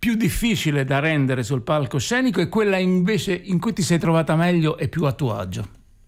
più difficile da rendere sul palcoscenico e quella invece in cui ti sei trovata meglio e più a tuo agio?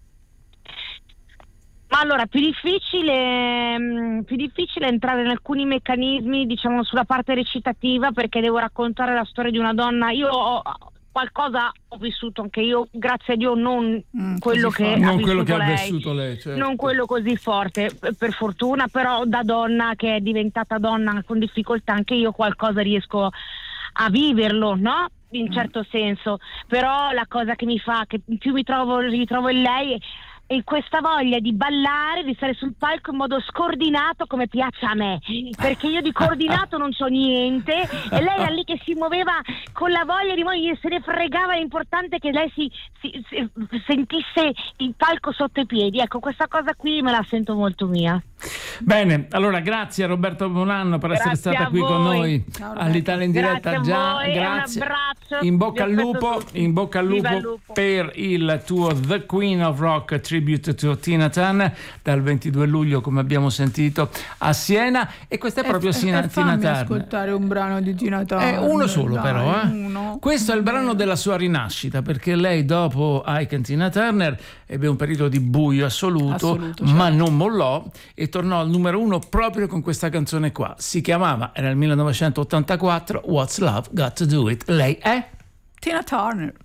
Ma allora, più difficile entrare in alcuni meccanismi, diciamo, sulla parte recitativa, perché devo raccontare la storia di una donna. Qualcosa ho vissuto anche io, grazie a Dio, non quello che ha vissuto lei, certo. Non quello così forte, per fortuna, però da donna che è diventata donna con difficoltà, anche io qualcosa riesco a viverlo, no? In certo senso. Però la cosa che mi fa, che più mi ritrovo in lei, e questa voglia di ballare, di stare sul palco in modo scordinato come piace a me, perché io di coordinato non so niente, e lei era lì che si muoveva con la voglia di muovere, se ne fregava. L'importante è che lei si sentisse il palco sotto i piedi. Ecco, questa cosa qui me la sento molto mia. Bene, allora grazie a Roberta Bonanno per essere stata qui con noi all'Italia in diretta. Grazie. Un abbraccio. In bocca al lupo per il tuo The Queen of Rock Tribute to Tina Turner dal 22 luglio, come abbiamo sentito, a Siena. E questa è proprio Tina Turner. Ascoltare un brano di Tina Turner. Uno solo, però. Questo è il brano della sua rinascita, perché lei dopo Ike e Tina Turner ebbe un periodo di buio assoluto, ma non mollò e tornò al numero 1 proprio con questa canzone qua. Si chiamava, era il 1984, What's Love Got to Do It. Lei è Tina Turner.